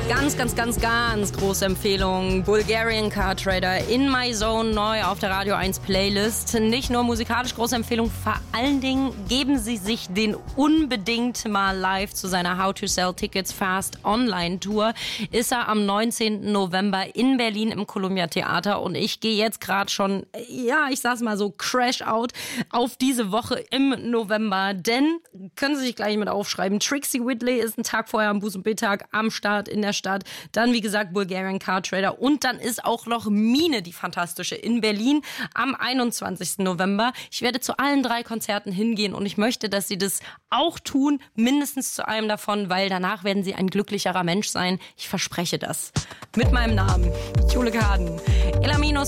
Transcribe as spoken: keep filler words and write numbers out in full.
Ganz, ganz, ganz, ganz große Empfehlung. Bulgarian Car Trader in My Zone neu auf der Radio eins Playlist. Nicht nur musikalisch große Empfehlung, vor allen Dingen geben Sie sich den unbedingt mal live zu seiner How to Sell Tickets Fast Online Tour. Ist er am neunzehnten November in Berlin im Columbia Theater und ich gehe jetzt gerade schon, ja, ich sag's mal so, Crash Out auf diese Woche im November, denn, können Sie sich gleich mit aufschreiben, Trixie Whitley ist einen Tag vorher am Busenbetag am Start in der Stadt. Dann, wie gesagt, Bulgarian Car Trader. Und dann ist auch noch Mine, die fantastische, in Berlin am einundzwanzigsten November. Ich werde zu allen drei Konzerten hingehen und ich möchte, dass Sie das auch tun, mindestens zu einem davon, weil danach werden Sie ein glücklicherer Mensch sein. Ich verspreche das. Mit meinem Namen, Jule Kaden. Elaminos